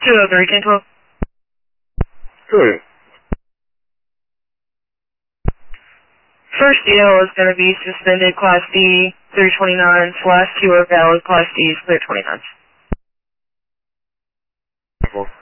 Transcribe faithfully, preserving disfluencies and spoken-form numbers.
two oh three, ten twelve. Good. First deal is going to be suspended Class D, clear twenty-nines. Last two are valid Class Ds, clear twenty-nines. Cool.